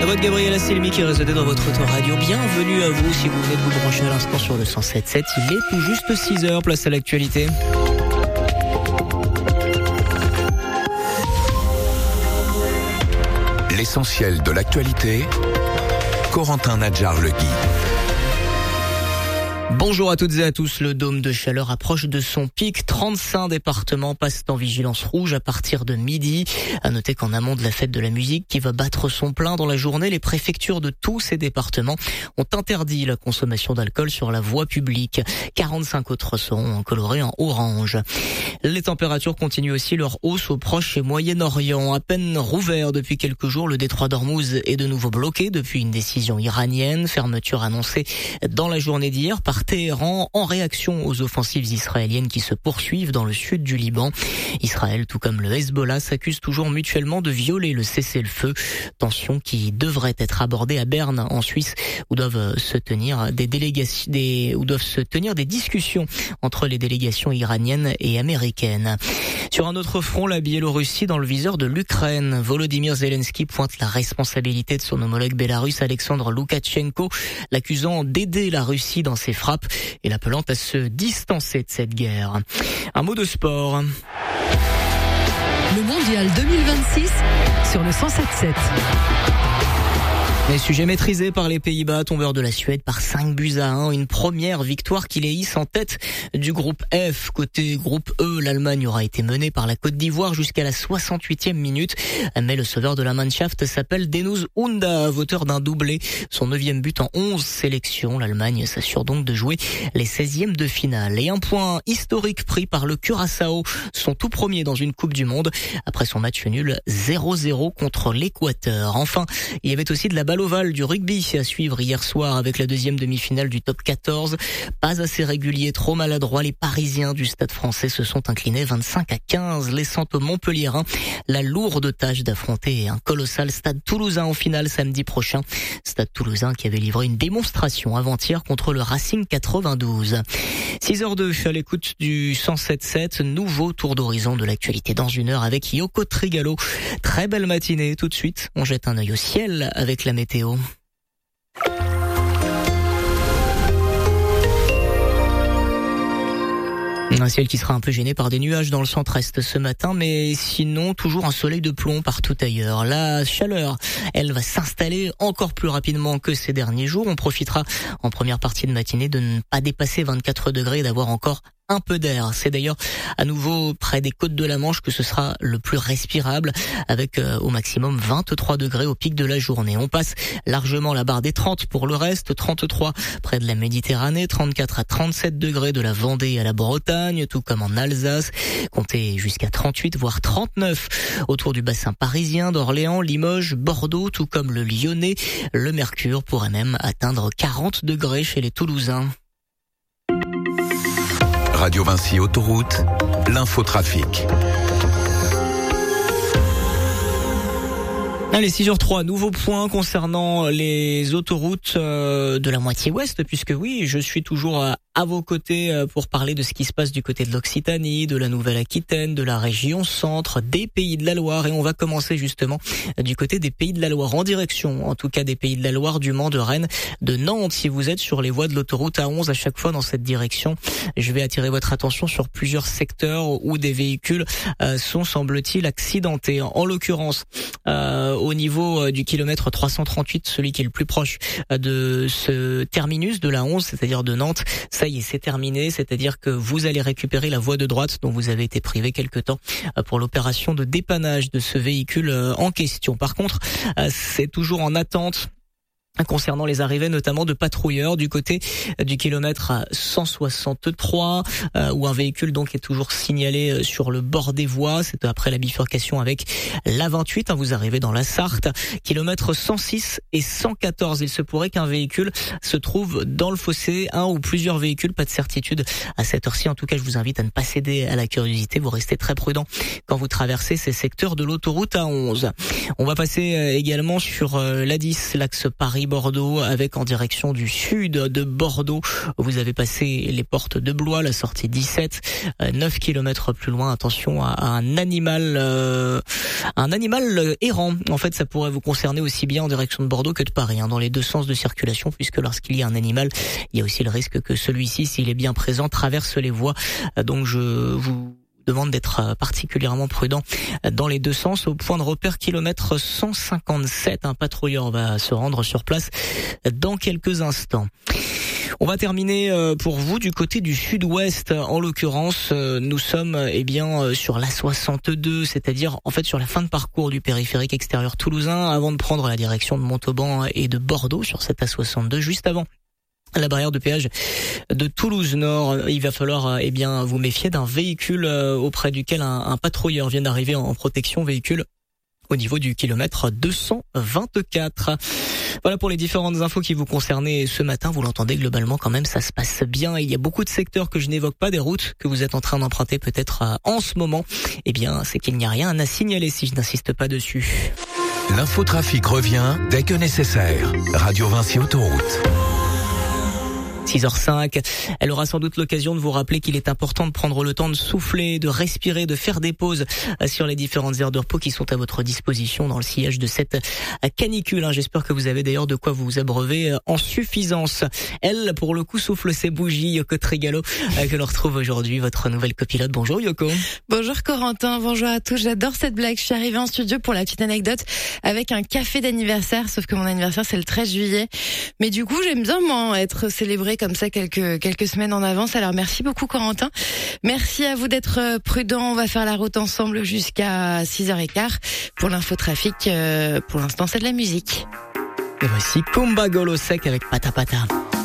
La voix de Gabriel Selmi qui résonnait dans votre autoradio. Bienvenue à vous si vous venez de vous brancher à l'instant sur le 107.7. Il est tout juste 6h, place à l'actualité. L'essentiel de l'actualité, Corentin Nadjar-Legui. Bonjour à toutes et à tous. Le dôme de chaleur approche de son pic. 35 départements passent en vigilance rouge à partir de midi. À noter qu'en amont de la fête de la musique qui va battre son plein dans la journée, les préfectures de tous ces départements ont interdit la consommation d'alcool sur la voie publique. 45 autres seront colorés en orange. Les températures continuent aussi leur hausse au Proche et Moyen-Orient. À peine rouvert depuis quelques jours, le détroit d'Ormuz est de nouveau bloqué depuis une décision iranienne. Fermeture annoncée dans la journée d'hier par Téhéran en réaction aux offensives israéliennes qui se poursuivent dans le sud du Liban. Israël, tout comme le Hezbollah, s'accusent toujours mutuellement de violer le cessez-le-feu. Tension qui devrait être abordée à Berne, en Suisse, où doivent se tenir des discussions entre les délégations iraniennes et américaines. Sur un autre front, la Biélorussie dans le viseur de l'Ukraine. Volodymyr Zelensky pointe la responsabilité de son homologue bélarusse Alexandre Loukachenko, l'accusant d'aider la Russie dans ses frappes et l'appelant à se distancer de cette guerre. Un mot de sport. Le mondial 2026 sur le 107.7. Les sujets maîtrisés par les Pays-Bas, tombeurs de la Suède par 5-1. Une première victoire qui les hisse en tête du groupe F. Côté groupe E, l'Allemagne aura été menée par la Côte d'Ivoire jusqu'à la 68e minute. Mais le sauveur de la Mannschaft s'appelle Deniz Undav, auteur d'un doublé. Son 9e but en 11 sélections. L'Allemagne s'assure donc de jouer les 16e de finale. Et un point historique pris par le Curaçao, son tout premier dans une Coupe du Monde, après son match nul 0-0 contre l'Équateur. Enfin, il y avait aussi de la balle ovale du rugby à suivre hier soir avec la deuxième demi-finale du top 14. Pas assez régulier, trop maladroit, les Parisiens du Stade Français se sont inclinés 25-15, laissant aux Montpelliérains la lourde tâche d'affronter un colossal Stade Toulousain en finale samedi prochain. Stade Toulousain qui avait livré une démonstration avant-hier contre le Racing 92. 6h02 à l'écoute du 107.7, nouveau tour d'horizon de l'actualité dans une heure avec Yoko Trigalo. Très belle matinée, tout de suite, on jette un œil au ciel avec la météo. Un ciel qui sera un peu gêné par des nuages dans le centre-est ce matin, mais sinon toujours un soleil de plomb partout ailleurs. La chaleur, elle va s'installer encore plus rapidement que ces derniers jours. On profitera en première partie de matinée de ne pas dépasser 24 degrés et d'avoir encore un peu d'air. C'est d'ailleurs à nouveau près des côtes de la Manche que ce sera le plus respirable avec au maximum 23 degrés au pic de la journée. On passe largement la barre des 30 pour le reste, 33 près de la Méditerranée, 34 à 37 degrés de la Vendée à la Bretagne, tout comme en Alsace. Comptez jusqu'à 38 voire 39 autour du bassin parisien, d'Orléans, Limoges, Bordeaux, tout comme le Lyonnais. Le mercure pourrait même atteindre 40 degrés chez les Toulousains. Radio Vinci Autoroute, l'infotrafic. Allez, 6h03, nouveau point concernant les autoroutes de la moitié ouest, puisque oui, je suis toujours à vos côtés pour parler de ce qui se passe du côté de l'Occitanie, de la Nouvelle-Aquitaine, de la région centre, des Pays de la Loire. Et on va commencer justement du côté des Pays de la Loire, en direction, en tout cas des Pays de la Loire, du Mans, de Rennes, de Nantes. Si vous êtes sur les voies de l'autoroute A11 à chaque fois dans cette direction, je vais attirer votre attention sur plusieurs secteurs où des véhicules sont, semble-t-il, accidentés. En l'occurrence, au niveau du kilomètre 338, celui qui est le plus proche de ce terminus de la 11, c'est-à-dire de Nantes, ça y est, c'est terminé, c'est-à-dire que vous allez récupérer la voie de droite dont vous avez été privé quelque temps pour l'opération de dépannage de ce véhicule en question. Par contre, c'est toujours en attente concernant les arrivées notamment de patrouilleurs du côté du kilomètre 163 où un véhicule donc est toujours signalé sur le bord des voies. C'est après la bifurcation avec la 28, vous arrivez dans la Sarthe, kilomètre 106 et 114. Il se pourrait qu'un véhicule se trouve dans le fossé, un ou plusieurs véhicules, pas de certitude à cette heure-ci. En tout cas, je vous invite à ne pas céder à la curiosité, vous restez très prudent quand vous traversez ces secteurs de l'autoroute A11. On va passer également sur l'A10, l'axe Paris Paris-Bordeaux, avec en direction du sud de Bordeaux. Vous avez passé les portes de Blois, la sortie 17, 9 km plus loin. Attention à un animal errant. En fait, ça pourrait vous concerner aussi bien en direction de Bordeaux que de Paris, dans les deux sens de circulation, puisque lorsqu'il y a un animal, il y a aussi le risque que celui-ci, s'il est bien présent, traverse les voies. Donc je vous demande d'être particulièrement prudent dans les deux sens. Au point de repère kilomètre 157, un patrouilleur va se rendre sur place dans quelques instants. On va terminer pour vous du côté du sud-ouest. En l'occurrence, nous sommes sur la 62, c'est-à-dire en fait sur la fin de parcours du périphérique extérieur toulousain, avant de prendre la direction de Montauban et de Bordeaux sur cette A62, juste avant la barrière de péage de Toulouse-Nord. Il va falloir vous méfier d'un véhicule auprès duquel un patrouilleur vient d'arriver en protection, véhicule au niveau du kilomètre 224. Voilà pour les différentes infos qui vous concernaient ce matin. Vous l'entendez, globalement quand même ça se passe bien. Il y a beaucoup de secteurs que je n'évoque pas, des routes que vous êtes en train d'emprunter peut-être en ce moment. C'est qu'il n'y a rien à signaler si je n'insiste pas dessus. L'infotrafic revient dès que nécessaire. Radio Vinci Autoroute. 6h05, elle aura sans doute l'occasion de vous rappeler qu'il est important de prendre le temps de souffler, de respirer, de faire des pauses sur les différentes aires de repos qui sont à votre disposition dans le sillage de cette canicule. J'espère que vous avez d'ailleurs de quoi vous abreuver en suffisance. Elle, pour le coup, souffle ses bougies, Yoko Trigalo, que l'on retrouve aujourd'hui, votre nouvelle copilote. Bonjour Yoko. Bonjour Corentin, bonjour à tous. J'adore cette blague. Je suis arrivée en studio pour la petite anecdote avec un café d'anniversaire, sauf que mon anniversaire c'est le 13 juillet. Mais du coup, j'aime bien être célébrée comme ça quelques semaines en avance. Alors merci beaucoup Corentin. Merci à vous d'être prudents. On va faire la route ensemble jusqu'à 6h15 pour l'infotrafic. Pour l'instant, c'est de la musique. Et voici Kumba Golo Sec avec Pata Pata.